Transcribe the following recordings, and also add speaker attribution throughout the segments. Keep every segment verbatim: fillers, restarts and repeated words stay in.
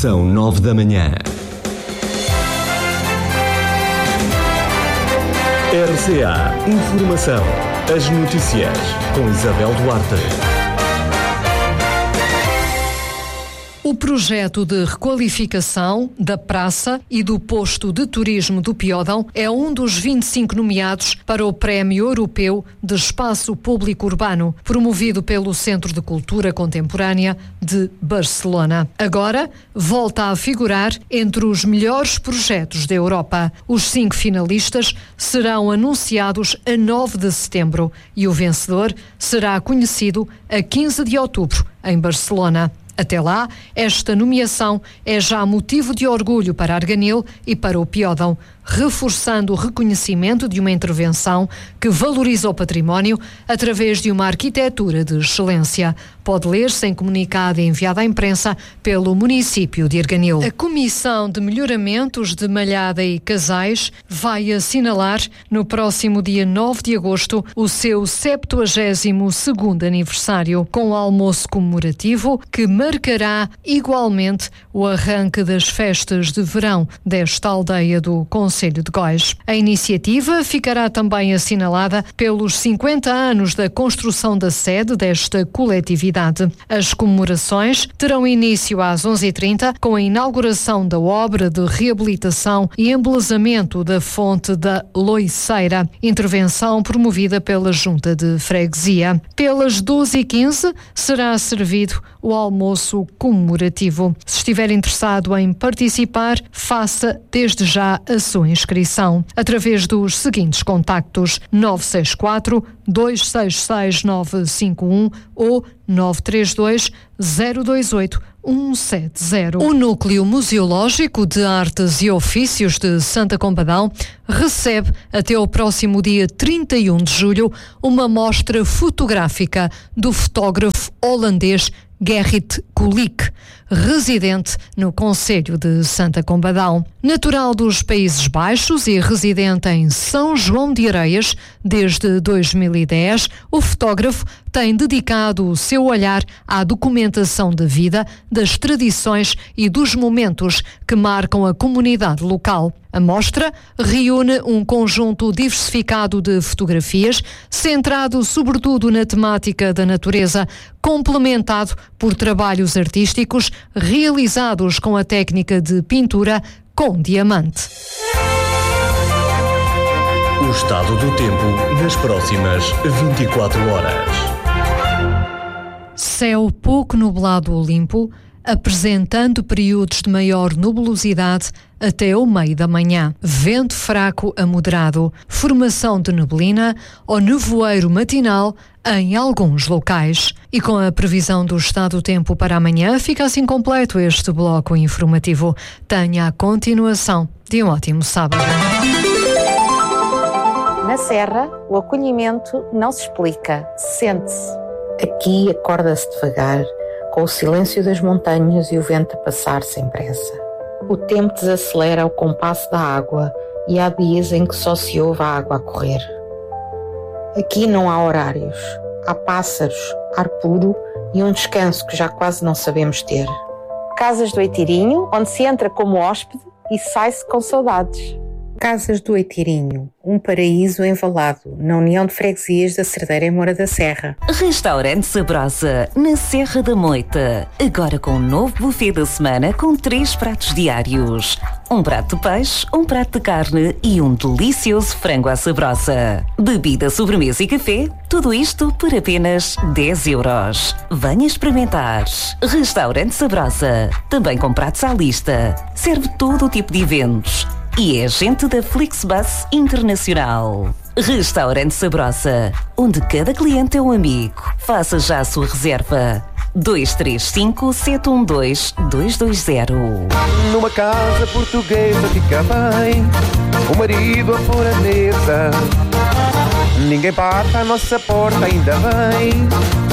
Speaker 1: São nove da manhã. R C A Informação. As notícias com Isabel Duarte.
Speaker 2: O projeto de requalificação da praça e do posto de turismo do Piódão é um dos vinte e cinco nomeados para o Prémio Europeu de Espaço Público Urbano, promovido pelo Centro de Cultura Contemporânea de Barcelona. Agora, volta a figurar entre os melhores projetos da Europa. Os cinco finalistas serão anunciados a nove de setembro e o vencedor será conhecido a quinze de outubro, em Barcelona. Até lá, esta nomeação é já motivo de orgulho para Arganil e para o Piódão, reforçando o reconhecimento de uma intervenção que valoriza o património através de uma arquitetura de excelência. Pode ler-se em comunicado enviado à imprensa pelo município de Arganil. A Comissão de Melhoramentos de Malhada e Casais vai assinalar no próximo dia nove de agosto o seu septuagésimo segundo aniversário, com almoço comemorativo que marcará igualmente o arranque das festas de verão desta aldeia do Conselho de Góis. A iniciativa ficará também assinalada pelos cinquenta anos da construção da sede desta coletividade. As comemorações terão início às onze e trinta com a inauguração da obra de reabilitação e embelezamento da fonte da Loiceira, intervenção promovida pela Junta de Freguesia. Pelas doze e quinze será servido o almoço comemorativo. Se estiver interessado em participar, faça desde já a sua inscrição através dos seguintes contactos: nove seis quatro, dois seis seis, nove cinco um ou nove três dois, zero dois oito, um sete zero. O Núcleo Museológico de Artes e Ofícios de Santa Combadão recebe até o próximo dia trinta e um de julho uma mostra fotográfica do fotógrafo holandês Gerrit Kulik, residente no Conselho de Santa Combadão. Natural dos Países Baixos e residente em São João de Areias desde dois mil e dez, o fotógrafo tem dedicado o seu olhar à documentação da vida, das tradições e dos momentos que marcam a comunidade local. A mostra reúne um conjunto diversificado de fotografias, centrado sobretudo na temática da natureza, complementado por trabalhos artísticos realizados com a técnica de pintura com diamante.
Speaker 1: O estado do tempo nas próximas vinte e quatro horas.
Speaker 2: Céu pouco nublado ou limpo, apresentando períodos de maior nubulosidade até o meio da manhã. Vento fraco a moderado, formação de neblina ou nevoeiro matinal em alguns locais. E com a previsão do estado do tempo para amanhã, fica assim completo este bloco informativo. Tenha a continuação de um ótimo sábado.
Speaker 3: Na Serra, o acolhimento não se explica, sente-se.
Speaker 4: Aqui acorda-se devagar, com o silêncio das montanhas e o vento a passar sem pressa. O tempo desacelera ao compasso da água e há dias em que só se ouve a água a correr. Aqui não há horários, há pássaros, ar puro e um descanso que já quase não sabemos ter.
Speaker 3: Casas do Oitirinho, onde se entra como hóspede e sai-se com saudades.
Speaker 4: Casas do Oitirinho, um paraíso envalado na União de Freguesias da Cerdeira em Moura da Serra.
Speaker 5: Restaurante Sabrosa, na Serra da Moita. Agora com um novo buffet da semana com três pratos diários. Um prato de peixe, um prato de carne e um delicioso frango à sabrosa. Bebida, sobremesa e café, tudo isto por apenas dez euros. Venha experimentar. Restaurante Sabrosa, também com pratos à lista. Serve todo o tipo de eventos. E é agente da Flixbus Internacional. Restaurante Sabrosa, onde cada cliente é um amigo. Faça já a sua reserva. dois três cinco, sete um dois, dois dois zero.
Speaker 6: Numa casa portuguesa fica bem o marido a pôr a mesa. Ninguém bate à nossa porta, ainda bem.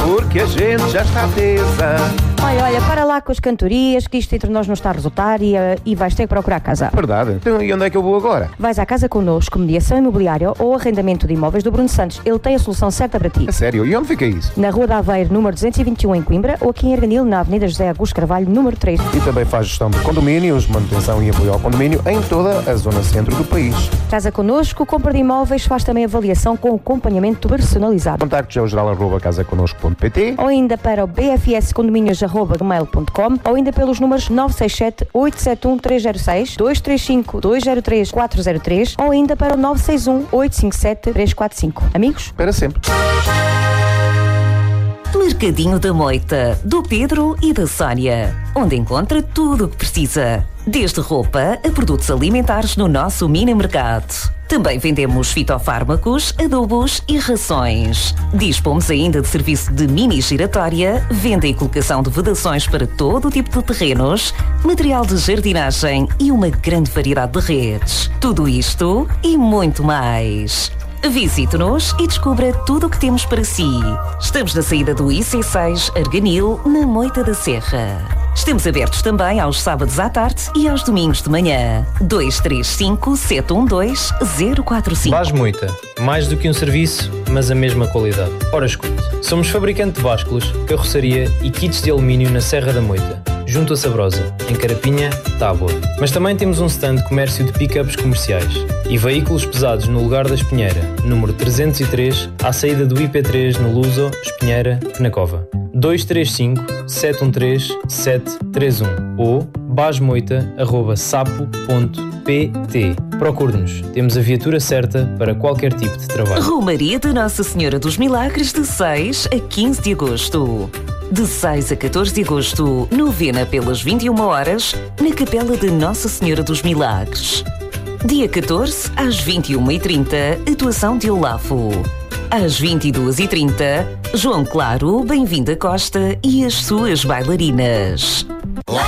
Speaker 6: porque a gente já está tesa.
Speaker 7: Olha, olha, para lá com as cantorias, que isto entre nós não está a resultar e, uh, e vais ter que procurar casa.
Speaker 6: Verdade. Então, e onde é que eu vou agora?
Speaker 7: Vais à Casa Connosco, mediação imobiliária ou arrendamento de imóveis do Bruno Santos. Ele tem a solução certa para ti.
Speaker 6: A sério? E onde fica isso?
Speaker 7: Na Rua da Aveiro, número duzentos e vinte e um, em Coimbra, ou aqui em Arganil, na Avenida José Augusto Carvalho, número três.
Speaker 6: E também faz gestão de condomínios, manutenção e apoio ao condomínio em toda a zona centro do país.
Speaker 7: Casa Connosco, compra de imóveis, faz também avaliação com acompanhamento personalizado.
Speaker 6: Contactos ao geral arroba casa connosco ponto pt
Speaker 7: ou ainda para o b f s condomínios arroba gmail ponto com ou ainda pelos números nove seis sete, oito sete um, três zero seis, dois três cinco, dois zero três, quatro zero três ou ainda para o nove seis um, oito cinco sete, três quatro cinco. Amigos?
Speaker 6: Para sempre.
Speaker 5: Mercadinho da Moita, do Pedro e da Sónia, onde encontra tudo o que precisa. Desde roupa a produtos alimentares no nosso mini mercado. Também vendemos fitofármacos, adubos e rações. Dispomos ainda de serviço de mini giratória, venda e colocação de vedações para todo o tipo de terrenos, material de jardinagem e uma grande variedade de redes. Tudo isto e muito mais. Visite-nos e descubra tudo o que temos para si. Estamos na saída do I C seis, Arganil, na Moita da Serra. Estamos abertos também aos sábados à tarde e aos domingos de manhã. dois três cinco, sete um dois, zero quatro cinco.
Speaker 8: Bás Moita. Mais do que um serviço, mas a mesma qualidade. Ora, escute. Somos fabricante de básculos, carroçaria e kits de alumínio na Serra da Moita, junto a Sabrosa, em Carapinha, Tábua. Mas também temos um stand de comércio de pick-ups comerciais e veículos pesados no Lugar da Espinheira, número trezentos e três, à saída do I P três no Luso, Espinheira, Penacova. dois três cinco, sete um três, sete três um ou basmoita arroba sapo ponto pt. Procure-nos, temos a viatura certa para qualquer tipo de trabalho.
Speaker 5: Romaria de Nossa Senhora dos Milagres de seis a quinze de agosto. De seis a catorze de agosto, novena pelas vinte e uma horas, na Capela de Nossa Senhora dos Milagres. Dia catorze, às vinte e uma e trinta, atuação de Olafo. Às vinte e duas e trinta, João Claro, Bem-vinda Costa e as suas bailarinas.